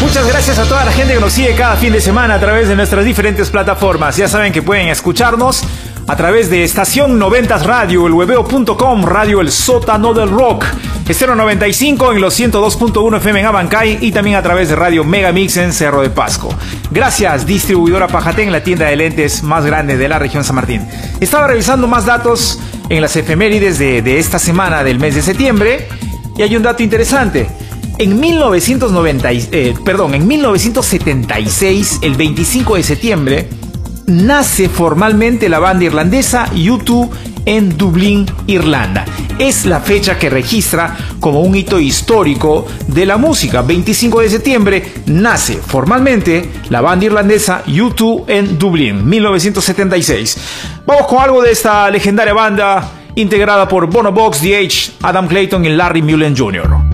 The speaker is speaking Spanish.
Muchas gracias a toda la gente que nos sigue cada fin de semana a través de nuestras diferentes plataformas. Ya saben que pueden escucharnos a través de Estación 90 Radio, el webeo.com, Radio El Sótano del Rock, Estéreo 95 en los 102.1 FM en Abancay y también a través de Radio Megamix en Cerro de Pasco. Gracias, distribuidora Pajatén, la tienda de lentes más grande de la región San Martín. Estaba revisando más datos en las efemérides de esta semana del mes de septiembre y hay un dato interesante. En 1976, el 25 de septiembre, nace formalmente la banda irlandesa U2 en Dublín, Irlanda. Es la fecha que registra como un hito histórico de la música. 25 de septiembre nace formalmente la banda irlandesa U2 en Dublín, 1976. Vamos con algo de esta legendaria banda integrada por Bono Vox, The Edge, Adam Clayton y Larry Mullen Jr.